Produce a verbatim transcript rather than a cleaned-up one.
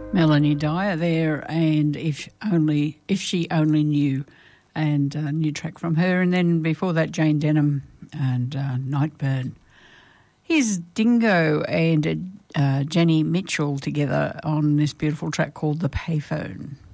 Melanie Dyer there, and if only if she only knew, and a new track from her. And then before that, Jane Denham and uh, Nightburn. Here's Dingo and uh, Jenny Mitchell together on this beautiful track called The Payphone.